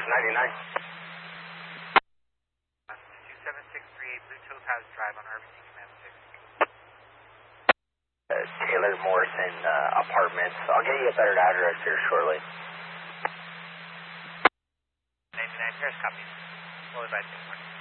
99. 27638 Blue Topaz Drive on RBC Command 6. Taylor Morrison Apartments. I'll get you a better address here shortly. 99 Paris, copy. Well advised, good morning.